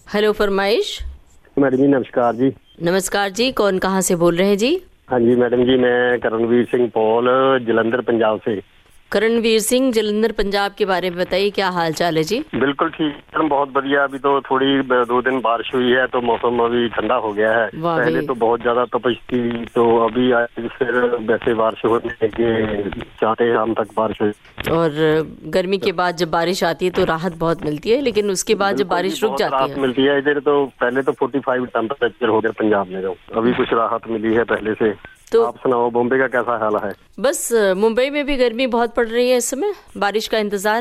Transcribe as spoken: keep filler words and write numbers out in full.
Hello फरमाइश। Madam जी नमस्कार जी। नमस्कार जी, कौन कहाँ से बोल रहे हैं जी? हाँ जी मैडम जी, मैं करणवीर सिंह पॉल जलंधर पंजाब से। करणवीर सिंह जलंधर पंजाब के बारे में बताइए, क्या हाल चाल है जी? बिल्कुल ठीक है, बहुत बढ़िया। अभी तो थोड़ी दो दिन बारिश हुई है तो मौसम अभी ठंडा हो गया है। पहले तो बहुत ज्यादा तपिश थी, तो अभी आज फिर वैसे बारिश होने के चाहते हैं, शाम तक बारिश हुई। और गर्मी के बाद जब बारिश आती है तो राहत बहुत मिलती है, लेकिन उसके बाद जब बारिश रुक जाती राहत है मिलती है। इधर तो पहले तो फोर्टी फाइव टेम्परेचर हो गया पंजाब में, तो अभी कुछ राहत मिली है पहले से। तो आप सुनाओ, बॉम्बे का कैसा हाल है? बस मुंबई में भी गर्मी बहुत पड़ रही है इस समय, बारिश का इंतजार